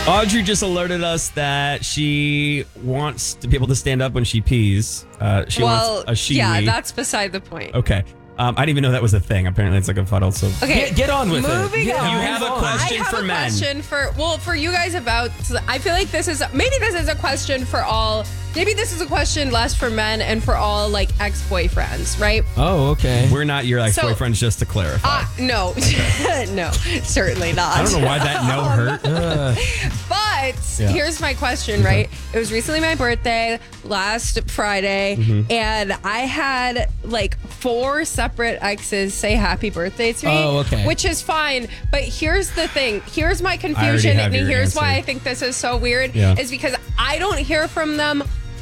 Audrey just alerted us that she wants to be able to stand up when she pees. She wants a she. Yeah, that's beside the point. Okay. I didn't even know that was a thing. Apparently, it's like a fuddle. So okay, get on with it. Moving on. You have a question for men. I have a question for you guys about. I feel like this is a question for all. Maybe this is a question less for men and for all like ex-boyfriends, right? Oh, okay. We're not your ex-boyfriends, just to clarify. No, no, certainly not. I don't know why that no hurt. But here's my question, right? It was recently my birthday, last Friday, and I had like 4 separate exes say happy birthday to me. Oh, okay. Which is fine. But here's the thing. Here's my confusion, and here's why I think this is so weird, is because I don't hear from them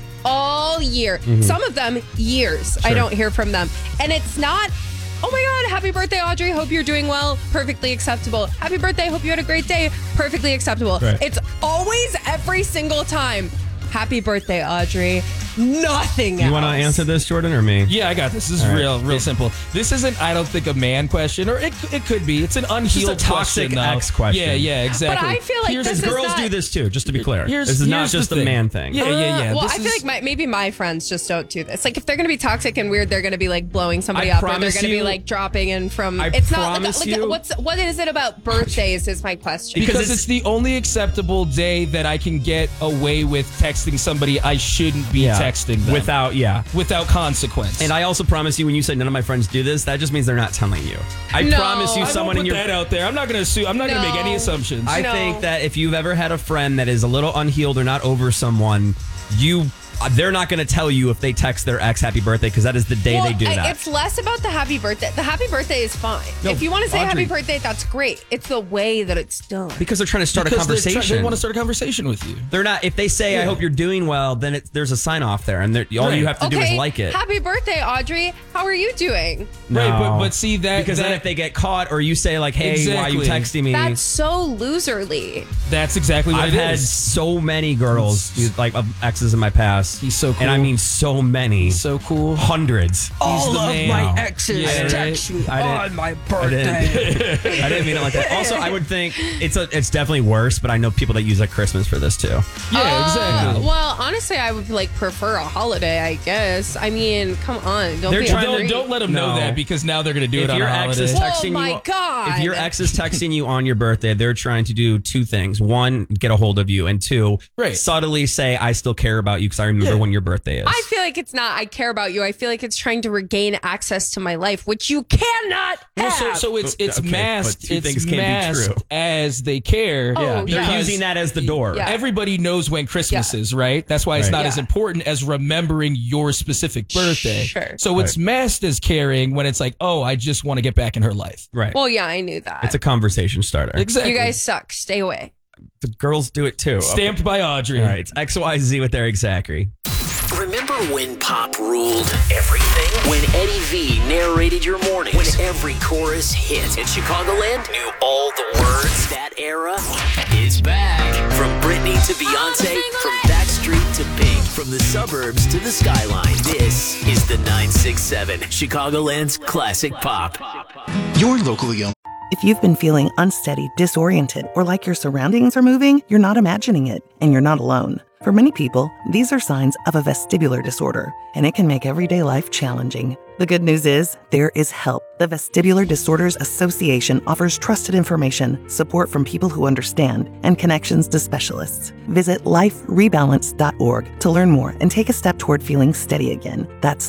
all year. Some of them years. I don't hear from them. And it's not, oh my God, happy birthday, Audrey. Hope you're doing well. Perfectly acceptable. Happy birthday. Hope you had a great day. Perfectly acceptable. Right. It's always every single time. Happy birthday, Audrey. Nothing else. You want to answer this, Jordan, or me? Yeah, I got this. This is real simple. This isn't, I don't think, a man question, or it could be. It's an unhealed It's just a toxic question, ex question. Yeah, exactly. But I feel like this is girls not, do this too, just to be clear. Here's- This is not here's the just a thing. man thing. Yeah. Well, This I feel is- like maybe my friends just don't do this. Like, if they're going to be toxic and weird, they're going to be like blowing somebody I up, or they're promise going to be you- like dropping in from. I It's not promise like you- what is it about birthdays? Is my question. Because it's the only acceptable day that I can get away with texting somebody I shouldn't be texting them. Without consequence. And I also promise you, when you say none of my friends do this, that just means they're not telling you. I promise you, I someone won't in put your that out there. I'm not going to assume. I'm not going to make any assumptions. I think that if you've ever had a friend that is a little unhealed or not over someone, they're not going to tell you if they text their ex happy birthday, because that is the day they do that. It's less about the happy birthday. The happy birthday is fine. No, if you want to say Audrey. happy birthday, that's great. It's the way that it's done. Because they're trying to start a Because conversation. They want to start a conversation with you. They're not. If they say, "I hope you're doing well," then there's a sign off there, and all you have to do is like it. Happy birthday, Audrey. How are you doing? No. Right, but see that because then if they get caught, or you say like, "Hey, why are you texting me?" That's so loserly. That's exactly what I've it had is. so many girls, like of exes in my past. He's so cool. And I mean so many. He's so cool. Hundreds. All of my exes text me on my birthday. I didn't mean it like that. Also, I would think it's definitely worse, but I know people that use like Christmas for this too. Yeah, exactly. Well, honestly, I would like prefer a holiday, I guess. I mean, come on. Don't let them know No. that, because now they're going to do If it on your a ex holiday. is texting Oh my you, God. if your ex is texting you on your birthday, they're trying to do 2 things: 1, get a hold of you, and 2, subtly say, "I still care about you because I remember when your birthday is." I feel like it's not, I care about you. I feel like it's trying to regain access to my life, which you cannot have. Well, so it's Okay, masked. but 2 things It's can't be masked true. as they care. Yeah. They're because using that as the door. Yeah. Everybody knows when Christmas is, right? That's why it's not as important as remembering your specific birthday. Sure. So it's masked as caring when it's like, oh, I just want to get back in her life. Right. Well, yeah, I knew that. It's a conversation starter. Exactly. You guys suck. Stay away. The girls do it too. Stamped by Audrey. All right, it's XYZ with Eric Zachary. Remember when pop ruled everything? When Eddie V narrated your mornings? When every chorus hit and Chicagoland knew all the words? That era is back. From Britney to Beyonce, from Backstreet to Pink, from the suburbs to the skyline, this is the 967, Chicagoland's classic pop. Your locally owned. If you've been feeling unsteady, disoriented, or like your surroundings are moving, you're not imagining it, and you're not alone. For many people, these are signs of a vestibular disorder, and it can make everyday life challenging. The good news is, there is help. The Vestibular Disorders Association offers trusted information, support from people who understand, and connections to specialists. Visit liferebalance.org to learn more and take a step toward feeling steady again. That's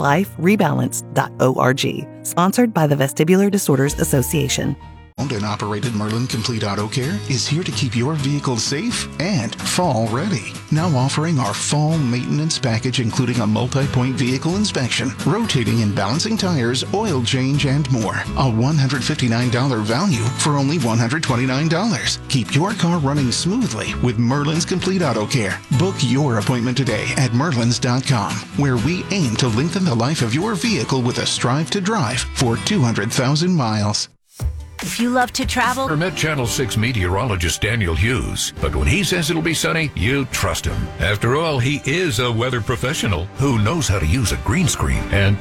liferebalance.org. Sponsored by the Vestibular Disorders Association. Owned and operated Merlin Complete Auto Care is here to keep your vehicle safe and fall ready. Now offering our fall maintenance package, including a multi-point vehicle inspection, rotating and balancing tires, oil change, and more. A $159 value for only $129. Keep your car running smoothly with Merlin's Complete Auto Care. Book your appointment today at merlins.com, where we aim to lengthen the life of your vehicle with a Strive to Drive for 200,000 miles. If you love to travel, I met Channel 6 meteorologist Daniel Hughes, but when he says it'll be sunny, you trust him. After all, he is a weather professional who knows how to use a green screen and